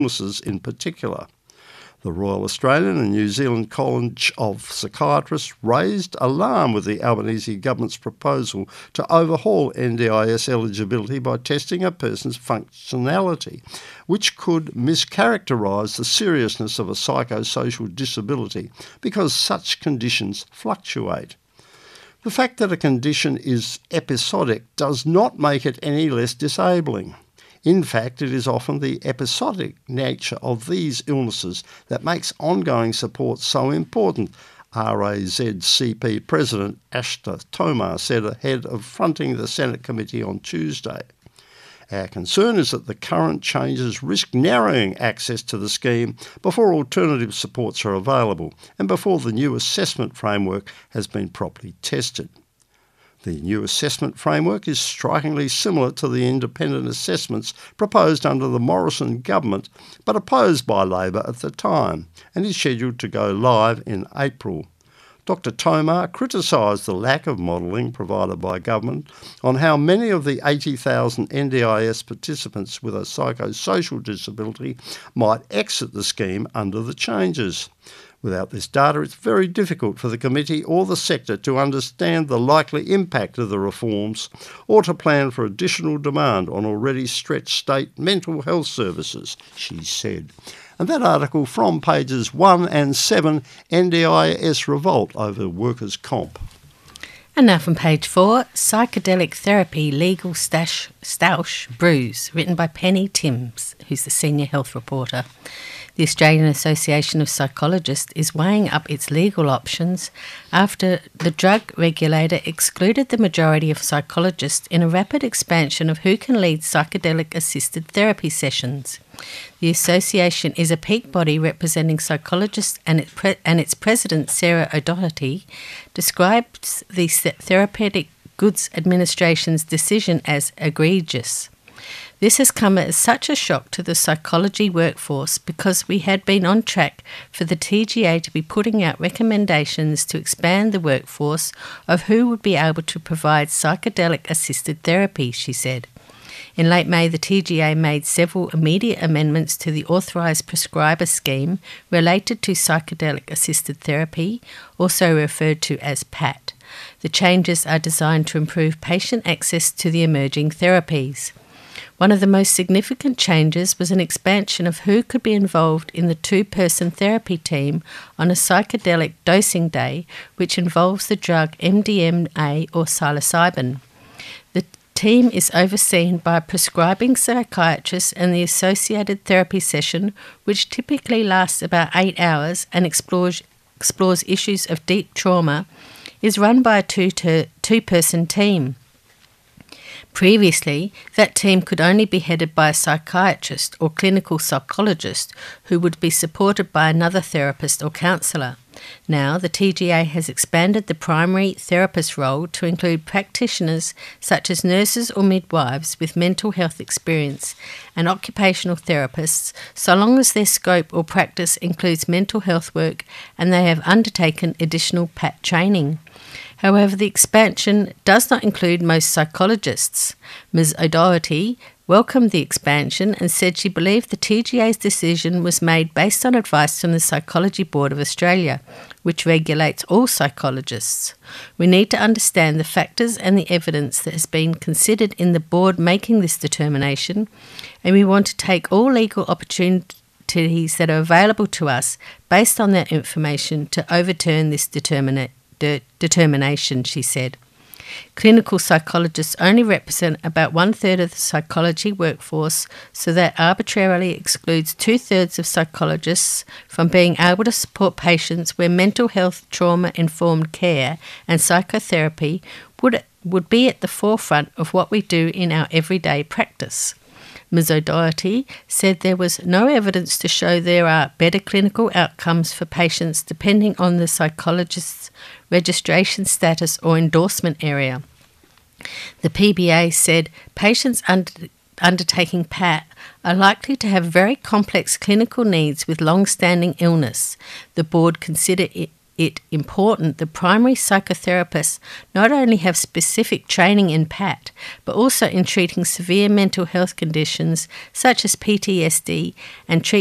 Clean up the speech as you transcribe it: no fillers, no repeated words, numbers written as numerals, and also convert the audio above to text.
illnesses in particular. The Royal Australian and New Zealand College of Psychiatrists raised alarm with the Albanese government's proposal to overhaul NDIS eligibility by testing a person's functionality, which could mischaracterise the seriousness of a psychosocial disability because such conditions fluctuate. The fact that a condition is episodic does not make it any less disabling. In fact, it is often the episodic nature of these illnesses that makes ongoing support so important, RAZCP President Ashta Tomar said ahead of fronting the Senate committee on Tuesday. Our concern is that the current changes risk narrowing access to the scheme before alternative supports are available and before the new assessment framework has been properly tested. The new assessment framework is strikingly similar to the independent assessments proposed under the Morrison government, but opposed by Labor at the time, and is scheduled to go live in April. Dr Tomar criticised the lack of modelling provided by government on how many of the 80,000 NDIS participants with a psychosocial disability might exit the scheme under the changes. Without this data, it's very difficult for the committee or the sector to understand the likely impact of the reforms or to plan for additional demand on already stretched state mental health services, she said. And that article from pages 1 and 7, NDIS revolt over workers' comp. And now from page 4, Psychedelic Therapy Legal Stoush Brews, written by Penny Timms, who's the senior health reporter. The Australian Association of Psychologists is weighing up its legal options after the drug regulator excluded the majority of psychologists in a rapid expansion of who can lead psychedelic-assisted therapy sessions. The association is a peak body representing psychologists, and its president, Sarah O'Doherty, describes the Therapeutic Goods Administration's decision as egregious. This has come as such a shock to the psychology workforce because we had been on track for the TGA to be putting out recommendations to expand the workforce of who would be able to provide psychedelic-assisted therapy, she said. In late May, the TGA made several immediate amendments to the Authorised Prescriber Scheme related to psychedelic-assisted therapy, also referred to as PAT. The changes are designed to improve patient access to the emerging therapies. One of the most significant changes was an expansion of who could be involved in the two-person therapy team on a psychedelic dosing day, which involves the drug MDMA or psilocybin. The team is overseen by a prescribing psychiatrist, and the associated therapy session, which typically lasts about 8 hours and explores issues of deep trauma, is run by a two-person team. Previously, that team could only be headed by a psychiatrist or clinical psychologist who would be supported by another therapist or counsellor. Now, the TGA has expanded the primary therapist role to include practitioners such as nurses or midwives with mental health experience and occupational therapists, so long as their scope or practice includes mental health work and they have undertaken additional PAT training. However, the expansion does not include most psychologists. Ms. O'Doherty welcomed the expansion and said she believed the TGA's decision was made based on advice from the Psychology Board of Australia, which regulates all psychologists. We need to understand the factors and the evidence that has been considered in the board making this determination, and we want to take all legal opportunities that are available to us based on that information to overturn this determination, she said. Clinical psychologists only represent about 1/3 of the psychology workforce, so that arbitrarily excludes 2/3 of psychologists from being able to support patients where mental health trauma-informed care and psychotherapy would be at the forefront of what we do in our everyday practice. Ms. O'Doherty said there was no evidence to show there are better clinical outcomes for patients depending on the psychologist's registration status or endorsement area. The PBA said patients undertaking PAT are likely to have very complex clinical needs with long-standing illness. The board considered it important that primary psychotherapists not only have specific training in PAT, but also in treating severe mental health conditions such as PTSD and treat